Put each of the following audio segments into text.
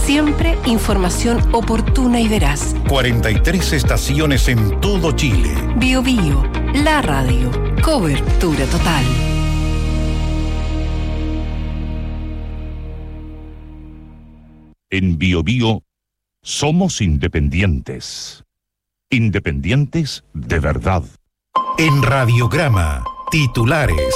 Siempre información oportuna y veraz. 43 estaciones en todo Chile. Bio Bio, la radio. Cobertura total. En Bio Bio somos independientes. Independientes de verdad. En Radiograma, titulares.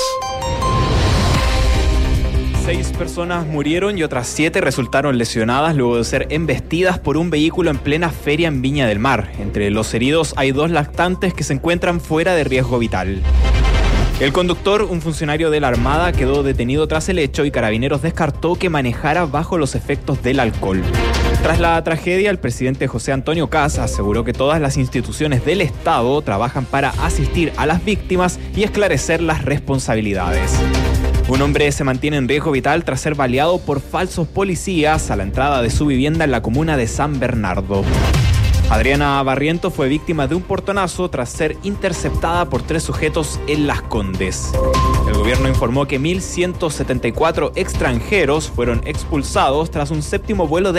6 personas murieron y otras 7 resultaron lesionadas luego de ser embestidas por un vehículo en plena feria en Viña del Mar. Entre los heridos hay 2 lactantes que se encuentran fuera de riesgo vital. El conductor, un funcionario de la Armada, quedó detenido tras el hecho y Carabineros descartó que manejara bajo los efectos del alcohol. Tras la tragedia, el presidente José Antonio Kast aseguró que todas las instituciones del Estado trabajan para asistir a las víctimas y esclarecer las responsabilidades. Un hombre se mantiene en riesgo vital tras ser baleado por falsos policías a la entrada de su vivienda en la comuna de San Bernardo. Adriana Barriento fue víctima de un portonazo tras ser interceptada por 3 sujetos en Las Condes. El gobierno informó que 1.174 extranjeros fueron expulsados tras un 7º vuelo de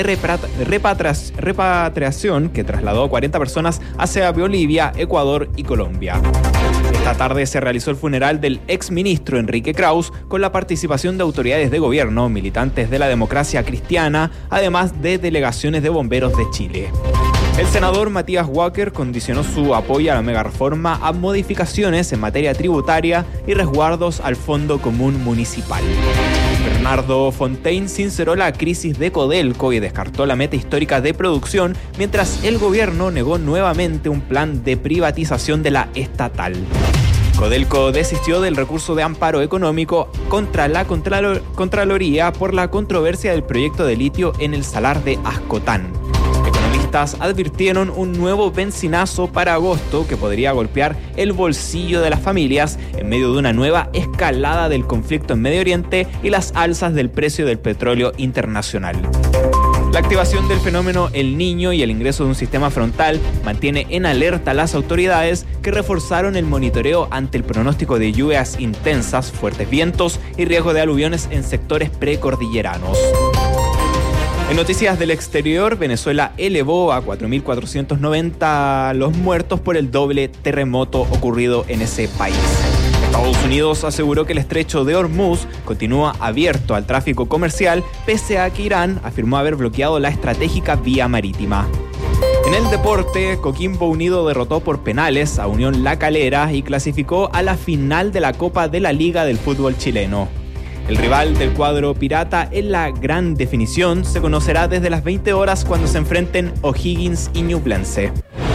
repatriación que trasladó a 40 personas hacia Bolivia, Ecuador y Colombia. Esta tarde se realizó el funeral del exministro Enrique Kraus con la participación de autoridades de gobierno, militantes de la democracia cristiana, además de delegaciones de bomberos de Chile. El senador Matías Walker condicionó su apoyo a la megareforma a modificaciones en materia tributaria y resguardos al Fondo Común Municipal. Bernardo Fontaine sinceró la crisis de Codelco y descartó la meta histórica de producción, mientras el gobierno negó nuevamente un plan de privatización de la estatal. Codelco desistió del recurso de amparo económico contra la Contraloría por la controversia del proyecto de litio en el salar de Ascotán. Economistas advirtieron un nuevo benzinazo para agosto que podría golpear el bolsillo de las familias en medio de una nueva escalada del conflicto en Medio Oriente y las alzas del precio del petróleo internacional. La activación del fenómeno El Niño y el ingreso de un sistema frontal mantiene en alerta a las autoridades que reforzaron el monitoreo ante el pronóstico de lluvias intensas, fuertes vientos y riesgo de aluviones en sectores precordilleranos. En noticias del exterior, Venezuela elevó a 4.490 los muertos por el doble terremoto ocurrido en ese país. Estados Unidos aseguró que el estrecho de Hormuz continúa abierto al tráfico comercial, pese a que Irán afirmó haber bloqueado la estratégica vía marítima. En el deporte, Coquimbo Unido derrotó por penales a Unión La Calera y clasificó a la final de la Copa de la Liga del fútbol chileno. El rival del cuadro pirata en la gran definición se conocerá desde las 20 horas cuando se enfrenten O'Higgins y Ñublense.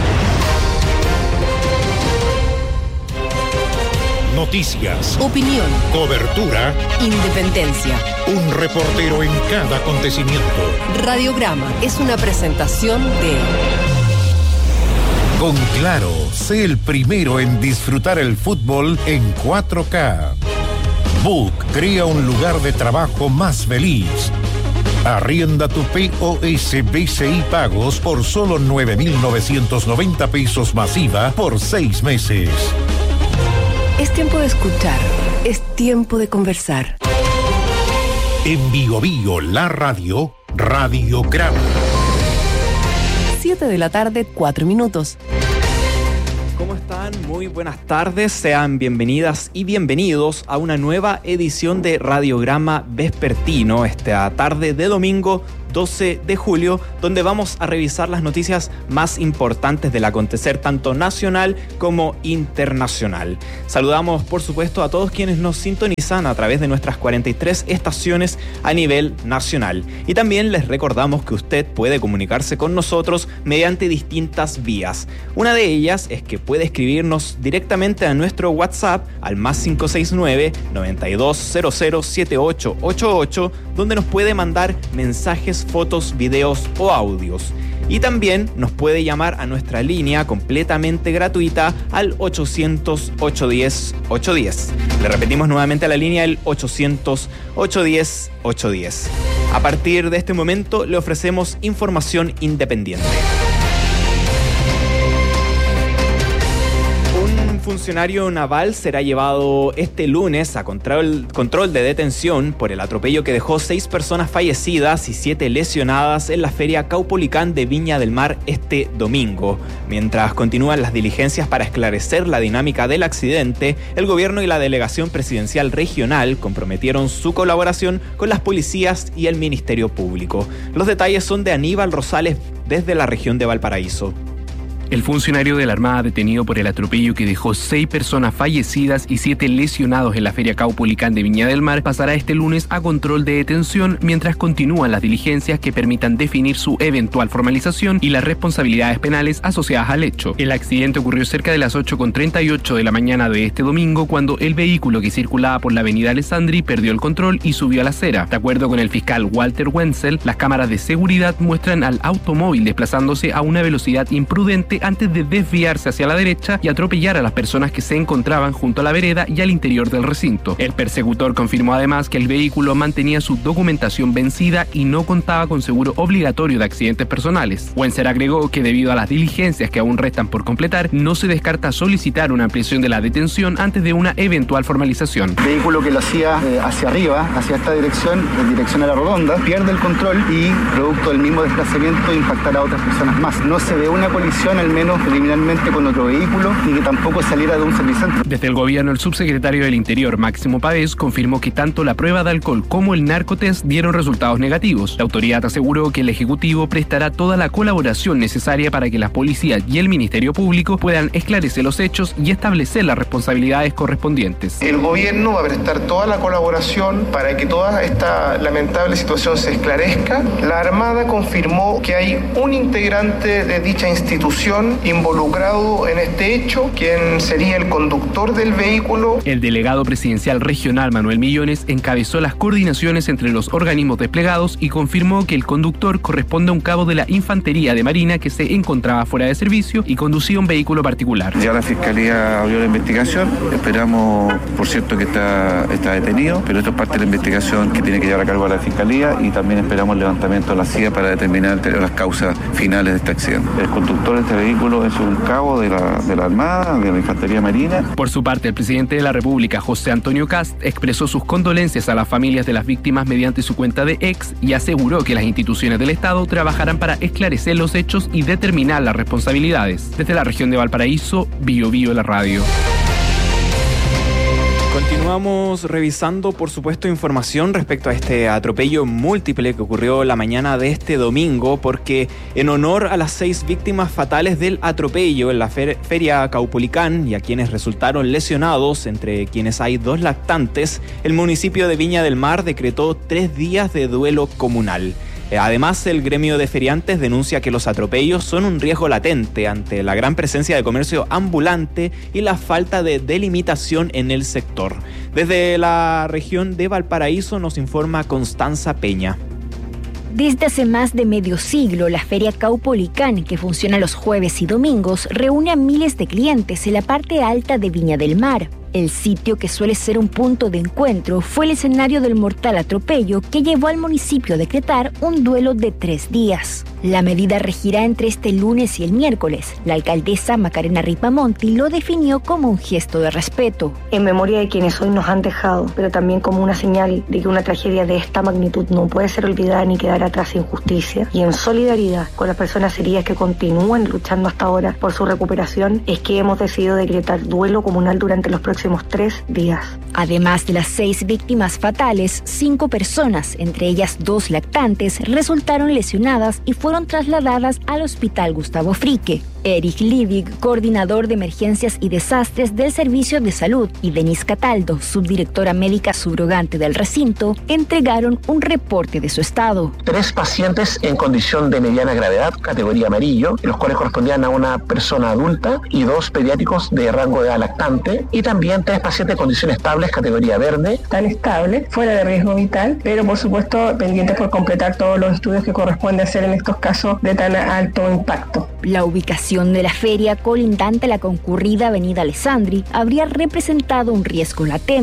Noticias, Opinión, cobertura, independencia. un reportero en cada acontecimiento. Radiograma es una presentación de... Con Claro, sé el primero en disfrutar el fútbol en 4K. Book crea un lugar de trabajo más feliz. Arrienda tu POS BCI Pagos por solo 9.990 pesos masiva por 6 meses. Es tiempo de escuchar, es tiempo de conversar. En Bio Bio, la radio, Radiograma. 7 de la tarde, 4 minutos. ¿Cómo están? Muy buenas tardes, sean bienvenidas y bienvenidos a una nueva edición de Radiograma Vespertino, esta tarde de domingo 12 de julio, donde vamos a revisar las noticias más importantes del acontecer tanto nacional como internacional. Saludamos, por supuesto, a todos quienes nos sintonizan a través de nuestras 43 estaciones a nivel nacional. Y también les recordamos que usted puede comunicarse con nosotros mediante distintas vías. Una de ellas es que puede escribirnos directamente a nuestro WhatsApp al +569 9200 7888, donde nos puede mandar mensajes, fotos, videos o audios. Y también nos puede llamar a nuestra línea completamente gratuita al 800-810-810. Le repetimos nuevamente a la línea el 800-810-810. A partir de este momento le ofrecemos información independiente. Un funcionario naval será llevado este lunes a control de detención por el atropello que dejó 6 personas fallecidas y 7 lesionadas en la Feria Caupolicán de Viña del Mar este domingo. Mientras continúan las diligencias para esclarecer la dinámica del accidente, el gobierno y la delegación presidencial regional comprometieron su colaboración con las policías y el Ministerio Público. Los detalles son de Aníbal Rosales desde la región de Valparaíso. El funcionario de la Armada detenido por el atropello que dejó 6 personas fallecidas y 7 lesionados en la Feria Caupolicán de Viña del Mar pasará este lunes a control de detención mientras continúan las diligencias que permitan definir su eventual formalización y las responsabilidades penales asociadas al hecho. El accidente ocurrió cerca de las 8:38 de la mañana de este domingo cuando el vehículo que circulaba por la avenida Alessandri perdió el control y subió a la acera. De acuerdo con el fiscal Walter Wenzel, las cámaras de seguridad muestran al automóvil desplazándose a una velocidad imprudente antes de desviarse hacia la derecha y atropellar a las personas que se encontraban junto a la vereda y al interior del recinto. El persecutor confirmó además que el vehículo mantenía su documentación vencida y no contaba con seguro obligatorio de accidentes personales. Wenzel agregó que debido a las diligencias que aún restan por completar, no se descarta solicitar una ampliación de la detención antes de una eventual formalización. El vehículo que lo hacía hacia arriba, hacia esta dirección, en dirección a la Redonda, pierde el control y, producto del mismo desplazamiento, impactará a otras personas más. No se ve una colisión al menos preliminarmente con otro vehículo y que tampoco saliera de un servicentro. Desde el gobierno, el subsecretario del Interior, Máximo Pavés, confirmó que tanto la prueba de alcohol como el narcotest dieron resultados negativos. La autoridad aseguró que el Ejecutivo prestará toda la colaboración necesaria para que la policía y el Ministerio Público puedan esclarecer los hechos y establecer las responsabilidades correspondientes. El gobierno va a prestar toda la colaboración para que toda esta lamentable situación se esclarezca. La Armada confirmó que hay un integrante de dicha institución involucrado en este hecho, quien sería el conductor del vehículo. El delegado presidencial regional Manuel Millones encabezó las coordinaciones entre los organismos desplegados y confirmó que el conductor corresponde a un cabo de la Infantería de Marina que se encontraba fuera de servicio y conducía un vehículo particular. Ya la Fiscalía abrió la investigación, esperamos, por cierto, que está detenido, pero esto es parte de la investigación que tiene que llevar a cargo a la Fiscalía y también esperamos el levantamiento de la CIA para determinar las causas finales de este accidente. El conductor de este vehículo es un cabo de la Armada, de la Infantería Marina. Por su parte, el presidente de la República, José Antonio Kast, expresó sus condolencias a las familias de las víctimas mediante su cuenta de X y aseguró que las instituciones del Estado trabajarán para esclarecer los hechos y determinar las responsabilidades. Desde la región de Valparaíso, Bio Bio la radio. Continuamos revisando, por supuesto, información respecto a este atropello múltiple que ocurrió la mañana de este domingo, porque en honor a las 6 víctimas fatales del atropello en la Feria Caupolicán y a quienes resultaron lesionados, entre quienes hay 2 lactantes, el municipio de Viña del Mar decretó 3 días de duelo comunal. Además, el gremio de feriantes denuncia que los atropellos son un riesgo latente ante la gran presencia de comercio ambulante y la falta de delimitación en el sector. Desde la región de Valparaíso nos informa Constanza Peña. Desde hace más de medio siglo, la Feria Caupolicán, que funciona los jueves y domingos, reúne a miles de clientes en la parte alta de Viña del Mar. El sitio, que suele ser un punto de encuentro, fue el escenario del mortal atropello que llevó al municipio a decretar un duelo de 3 días. La medida regirá entre este lunes y el miércoles. La alcaldesa Macarena Ripamonti lo definió como un gesto de respeto. En memoria de quienes hoy nos han dejado, pero también como una señal de que una tragedia de esta magnitud no puede ser olvidada ni quedar atrás sin justicia. Y en solidaridad con las personas heridas que continúan luchando hasta ahora por su recuperación, es que hemos decidido decretar duelo comunal durante los próximos 3 días. Además de las 6 víctimas fatales, 5 personas, entre ellas 2 lactantes, resultaron lesionadas y fueron trasladadas al Hospital Gustavo Frique. Erich Liebig, coordinador de emergencias y desastres del Servicio de Salud, y Denise Cataldo, subdirectora médica subrogante del recinto, entregaron un reporte de su estado. 3 pacientes en condición de mediana gravedad, categoría amarillo, los cuales correspondían a una persona adulta, y 2 pediátricos de rango de edad lactante, y también 3 pacientes en condiciones estables, categoría verde. Están estables, fuera de riesgo vital, pero por supuesto pendientes por completar todos los estudios que corresponde hacer en estos casos de tan alto impacto. La ubicación de la feria, colindante a la concurrida avenida Alessandri, habría representado un riesgo latente.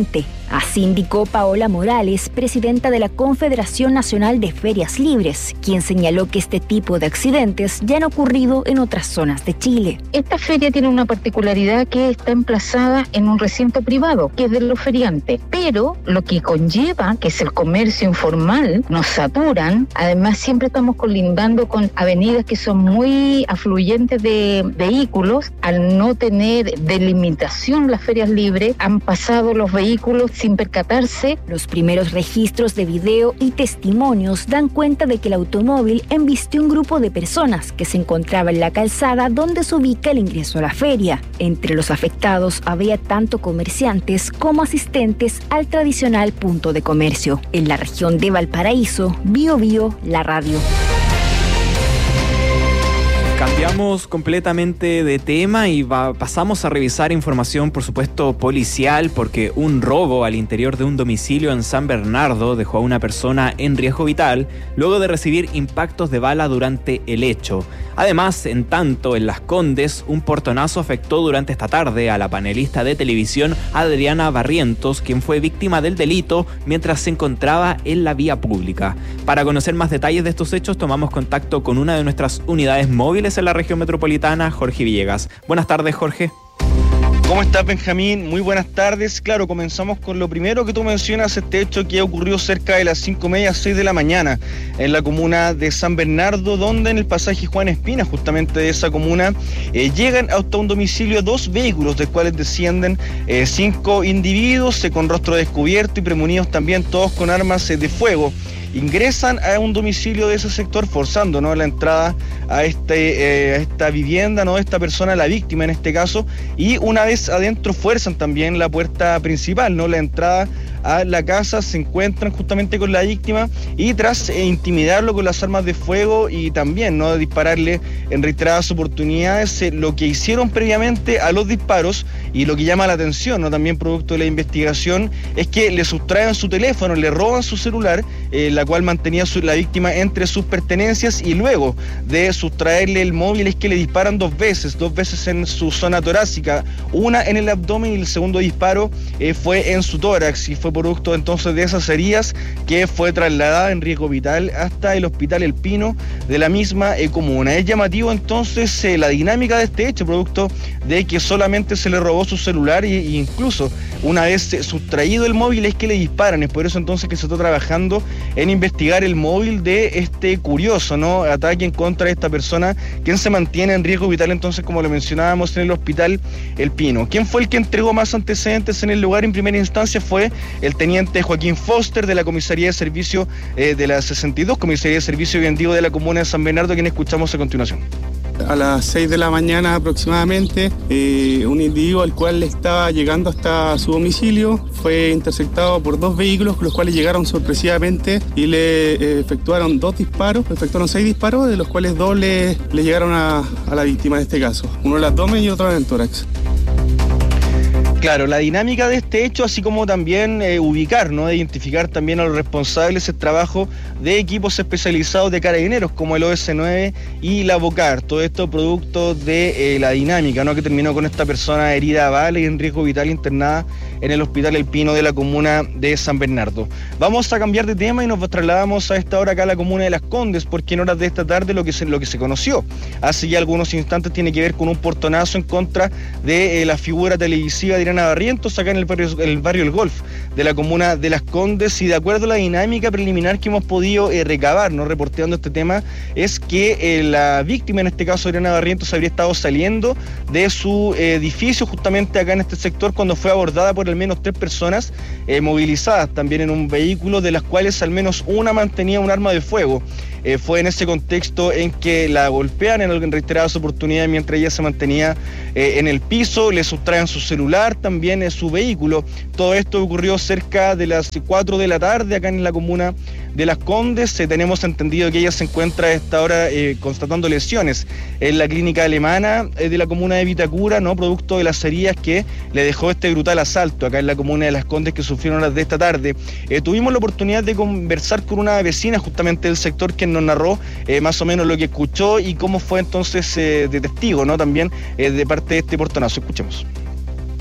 Así indicó Paola Morales, presidenta de la Confederación Nacional de Ferias Libres, quien señaló que este tipo de accidentes ya han ocurrido en otras zonas de Chile. Esta feria tiene una particularidad que está emplazada en un recinto privado, que es de los feriantes, pero lo que conlleva, que es el comercio informal, nos saturan. Además, siempre estamos colindando con avenidas que son muy afluyentes de vehículos. Al no tener delimitación las ferias libres, han pasado los vehículos sin percatarse. Los primeros registros de video y testimonios dan cuenta de que el automóvil embistió un grupo de personas que se encontraba en la calzada donde se ubica el ingreso a la feria. Entre los afectados había tanto comerciantes como asistentes al tradicional punto de comercio. En la región de Valparaíso, Biobío, la radio. Cambiamos completamente de tema y pasamos a revisar información, por supuesto, policial, porque un robo al interior de un domicilio en San Bernardo dejó a una persona en riesgo vital luego de recibir impactos de bala durante el hecho. Además, en tanto, en Las Condes, un portonazo afectó durante esta tarde a la panelista de televisión Adriana Barrientos, quien fue víctima del delito mientras se encontraba en la vía pública. Para conocer más detalles de estos hechos, tomamos contacto con una de nuestras unidades móviles en la región metropolitana, Jorge Villegas. Buenas tardes, Jorge. ¿Cómo estás, Benjamín? Muy buenas tardes. Claro, comenzamos con lo primero que tú mencionas, este hecho que ocurrió cerca de las 5:30, 6 de la mañana en la comuna de San Bernardo, donde en el pasaje Juan Espina, justamente de esa comuna, llegan hasta un domicilio 2 vehículos, de cuales descienden 5 individuos con rostro descubierto y premunidos también todos con armas de fuego. Ingresan a un domicilio de ese sector forzando, ¿no?, la entrada a esta vivienda, ¿no?, de esta persona, la víctima en este caso, y una vez adentro fuerzan también la puerta principal, ¿no?, la entrada a la casa, se encuentran justamente con la víctima y tras intimidarlo con las armas de fuego y también, ¿no?, dispararle en reiteradas oportunidades, lo que hicieron previamente a los disparos y lo que llama la atención, ¿no?, también producto de la investigación, es que le sustraen su teléfono, le roban su celular, la cual mantenía la víctima entre sus pertenencias, y luego de sustraerle el móvil es que le disparan dos veces en su zona torácica, una en el abdomen y el segundo disparo fue en su tórax, y fue producto entonces de esas heridas que fue trasladada en riesgo vital hasta el Hospital El Pino de la misma comuna. Es llamativo entonces la dinámica de este hecho, producto de que solamente se le robó su celular e incluso una vez sustraído el móvil es que le disparan. Es por eso entonces que se está trabajando en investigar el móvil de este curioso, ¿no?, ataque en contra de esta persona, quien se mantiene en riesgo vital entonces, como lo mencionábamos, en el Hospital El Pino. ¿Quién fue el que entregó más antecedentes en el lugar en primera instancia? Fue el teniente Joaquín Foster de la Comisaría de Servicio de la 62, Comisaría de Servicio Vendido de la comuna de San Bernardo, quien escuchamos a continuación. A las 6 de la mañana aproximadamente, un individuo al cual estaba llegando hasta su domicilio fue interceptado por 2 vehículos, los cuales llegaron sorpresivamente y le efectuaron 6 disparos, de los cuales 2 le llegaron a la víctima en este caso, uno en el abdomen y otro en el tórax. Claro, la dinámica de este hecho, así como también ubicar, ¿no?, identificar también a los responsables, el trabajo de equipos especializados de carabineros como el OS9 y la BOCAR. Todo esto producto de la dinámica, ¿no?, que terminó con esta persona herida a bala y en riesgo vital internada en el Hospital El Pino de la comuna de San Bernardo. Vamos a cambiar de tema y nos trasladamos a esta hora acá a la comuna de Las Condes, porque en horas de esta tarde lo que se conoció hace ya algunos instantes tiene que ver con un portonazo en contra de la figura televisiva de Adriana Barrientos acá en el barrio El Golf de la comuna de Las Condes, y de acuerdo a la dinámica preliminar que hemos podido recabar, ¿no?, reporteando este tema, es que la víctima, en este caso Adriana Barrientos, habría estado saliendo de su edificio justamente acá en este sector cuando fue abordada por al menos 3 personas movilizadas también en un vehículo, de las cuales al menos una mantenía un arma de fuego. Fue en ese contexto en que la golpean en reiteradas oportunidades mientras ella se mantenía en el piso, le sustraen su celular, también su vehículo. Todo esto ocurrió cerca de las 4 de la tarde acá en la comuna de Las Condes. Tenemos entendido que ella se encuentra a esta hora constatando lesiones en la clínica alemana de la comuna de Vitacura, ¿no?, producto de las heridas que le dejó este brutal asalto acá en la comuna de Las Condes que sufrieron horas de esta tarde. Tuvimos la oportunidad de conversar con una vecina justamente del sector que nos narró más o menos lo que escuchó y cómo fue entonces de testigo, ¿no?, también de parte de este portonazo. Escuchemos.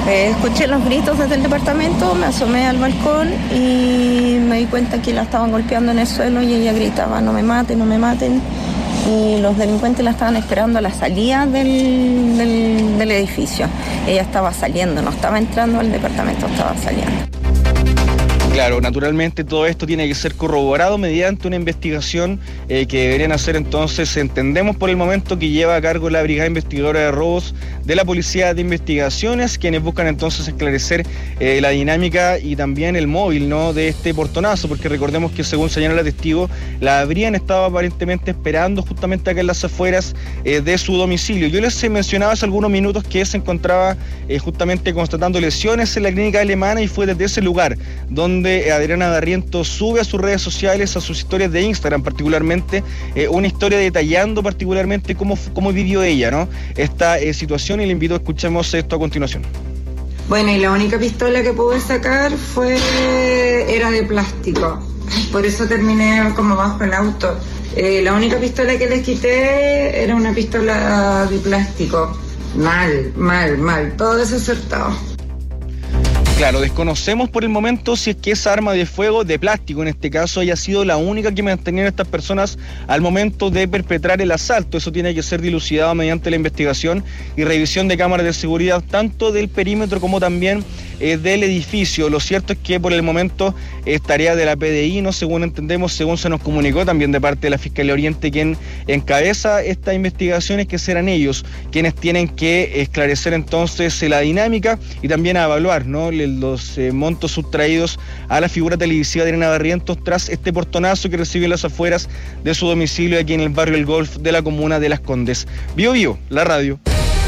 Escuché los gritos desde el departamento, me asomé al balcón y me di cuenta que la estaban golpeando en el suelo y ella gritaba, no me maten, no me maten. Y los delincuentes la estaban esperando a la salida del edificio. Ella estaba saliendo, no estaba entrando al departamento, estaba saliendo. Claro, naturalmente todo esto tiene que ser corroborado mediante una investigación que deberían hacer entonces, entendemos por el momento, que lleva a cargo la Brigada Investigadora de Robos de la Policía de Investigaciones, quienes buscan entonces esclarecer la dinámica y también el móvil, ¿no?, de este portonazo, porque recordemos que según señala el testigo, la habrían estado aparentemente esperando justamente acá en las afueras de su domicilio. Yo les mencionaba hace algunos minutos que se encontraba justamente constatando lesiones en la clínica alemana y fue desde ese lugar donde Adriana Barrientos sube a sus redes sociales, a sus historias de Instagram particularmente, una historia detallando particularmente cómo vivió ella, ¿no?, esta situación, y le invito a escuchemos esto a continuación. Bueno, y la única pistola que pude sacar era de plástico, por eso terminé como bajo el auto. La única pistola que les quité era una pistola de plástico. Mal, todo desacertado. Claro, desconocemos por el momento si es que esa arma de fuego de plástico, en este caso, haya sido la única que mantenían estas personas al momento de perpetrar el asalto. Eso tiene que ser dilucidado mediante la investigación y revisión de cámaras de seguridad, tanto del perímetro como también del edificio. Lo cierto es que por el momento es tarea de la PDI, ¿no?, según entendemos, según se nos comunicó también de parte de la Fiscalía Oriente, quien encabeza estas investigaciones, que serán ellos quienes tienen que esclarecer entonces la dinámica y también a evaluar, ¿no?, los montos sustraídos a la figura televisiva de Adriana Barrientos tras este portonazo que recibió en las afueras de su domicilio aquí en el barrio El Golf de la comuna de Las Condes. Bio, la radio.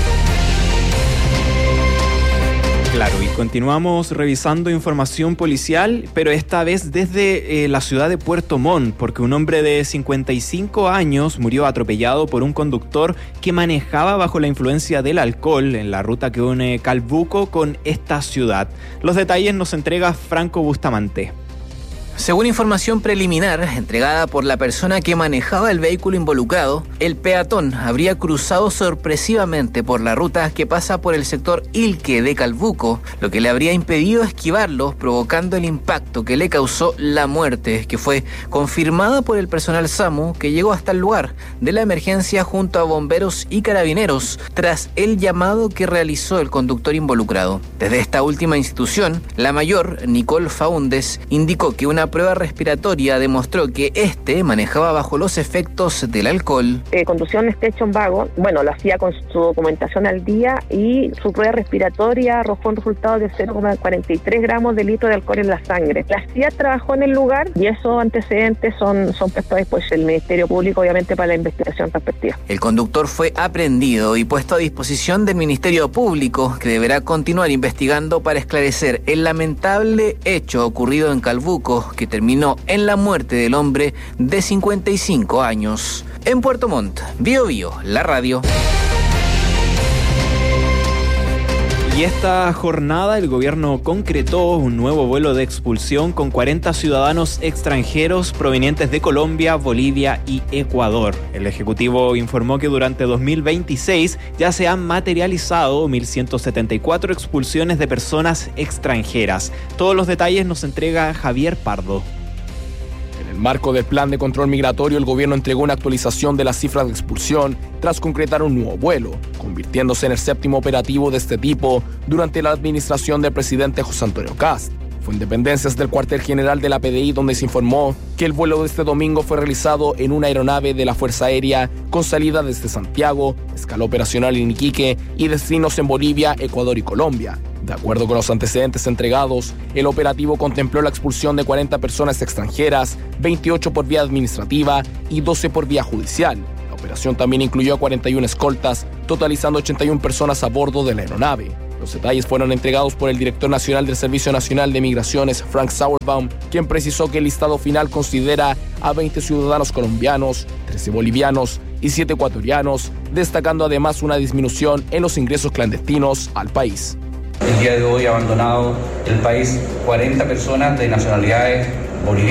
Claro, y continuamos revisando información policial, pero esta vez desde la ciudad de Puerto Montt, porque un hombre de 55 años murió atropellado por un conductor que manejaba bajo la influencia del alcohol en la ruta que une Calbuco con esta ciudad. Los detalles nos entrega Franco Bustamante. Según información preliminar entregada por la persona que manejaba el vehículo involucrado, el peatón habría cruzado sorpresivamente por la ruta que pasa por el sector Ilque de Calbuco, lo que le habría impedido esquivarlo, provocando el impacto que le causó la muerte, que fue confirmada por el personal SAMU que llegó hasta el lugar de la emergencia junto a bomberos y carabineros tras el llamado que realizó el conductor involucrado. Desde esta última institución, la mayor, Nicole Faúndez, indicó que una prueba respiratoria demostró que manejaba bajo los efectos del alcohol. Conducía un station vago, lo hacía con su documentación al día y su prueba respiratoria arrojó un resultado de 0,43 gramos de litro de alcohol en la sangre. La CIA trabajó en el lugar y esos antecedentes son puestos a disposición del Ministerio Público, obviamente, para la investigación respectiva. El conductor fue aprehendido y puesto a disposición del Ministerio Público, que deberá continuar investigando para esclarecer el lamentable hecho ocurrido en Calbuco, que terminó en la muerte del hombre de 55 años. En Puerto Montt, Bio, la radio. Y esta jornada el gobierno concretó un nuevo vuelo de expulsión con 40 ciudadanos extranjeros provenientes de Colombia, Bolivia y Ecuador. El Ejecutivo informó que durante 2026 ya se han materializado 1.174 expulsiones de personas extranjeras. Todos los detalles nos entrega Javier Pardo. En el marco del plan de control migratorio, el gobierno entregó una actualización de las cifras de expulsión tras concretar un nuevo vuelo, convirtiéndose en el 7º operativo de este tipo durante la administración del presidente José Antonio Kast. Fue en dependencias del cuartel general de la PDI donde se informó que el vuelo de este domingo fue realizado en una aeronave de la Fuerza Aérea con salida desde Santiago, escala operacional en Iquique y destinos en Bolivia, Ecuador y Colombia. De acuerdo con los antecedentes entregados, el operativo contempló la expulsión de 40 personas extranjeras, 28 por vía administrativa y 12 por vía judicial. La operación también incluyó a 41 escoltas, totalizando 81 personas a bordo de la aeronave. Los detalles fueron entregados por el director nacional del Servicio Nacional de Migraciones, Frank Sauerbaum, quien precisó que el listado final considera a 20 ciudadanos colombianos, 13 bolivianos y 7 ecuatorianos, destacando además una disminución en los ingresos clandestinos al país. El día de hoy ha abandonado el país 40 personas de nacionalidades bolivianas,